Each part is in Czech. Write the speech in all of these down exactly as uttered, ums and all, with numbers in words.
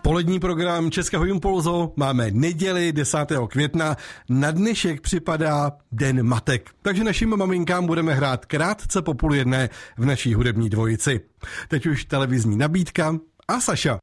Polední program Českého Impulzu máme neděli desátého května. Na dnešek připadá Den matek. Takže našim maminkám budeme hrát krátce po půl jedné v naší hudební dvojici. Teď už televizní nabídka a Saša.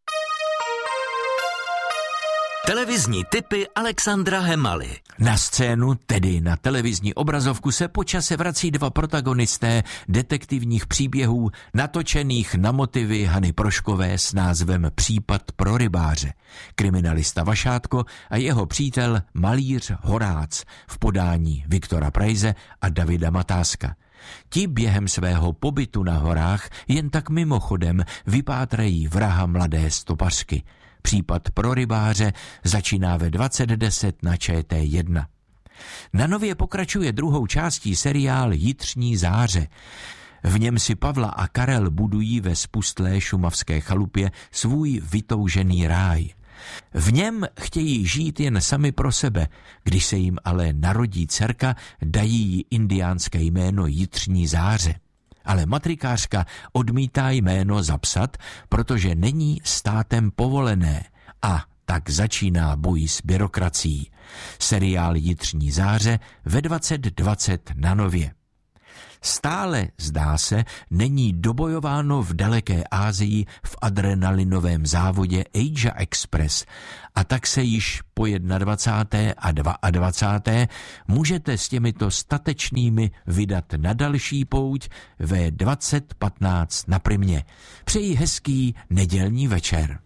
Televizní tipy Alexandra Hemaly. Na scénu, tedy na televizní obrazovku, se po čase vrací dva protagonisté detektivních příběhů natočených na motivy Hany Proškové s názvem Případ pro rybáře. Kriminalista Vašátko a jeho přítel malíř Horác v podání Viktora Prajze a Davida Matáska. Ti během svého pobytu na horách jen tak mimochodem vypátrají vraha mladé stopařky. Případ pro rybáře začíná ve dvacet deset na Č T jedna. Na Nově pokračuje druhou částí seriál Jitřní záře. V něm si Pavla a Karel budují ve spustlé šumavské chalupě svůj vytoužený ráj. V něm chtějí žít jen sami pro sebe, když se jim ale narodí dcerka, dají jí indiánské jméno Jitřní záře. Ale matrikářka odmítá jméno zapsat, protože není státem povolené, a tak začíná boj s byrokracií. Seriál Jitřní záře ve dvacet dvacet na Nově. Stále, zdá se, není dobojováno v daleké Asii v adrenalinovém závodě Asia Express, a tak se již po dvacáté první a dvacáté druhé můžete s těmito statečnými vydat na další pouť ve dvacet patnáct na Primě. Přeji hezký nedělní večer.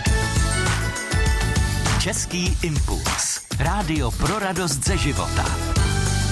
Český impuls. Rádio pro radost ze života.